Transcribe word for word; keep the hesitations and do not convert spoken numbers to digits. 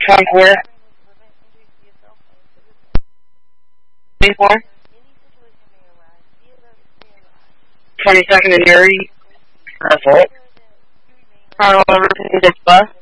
twenty-four. twenty-four. twenty-second and Erie. That's it. Carl over to this bus.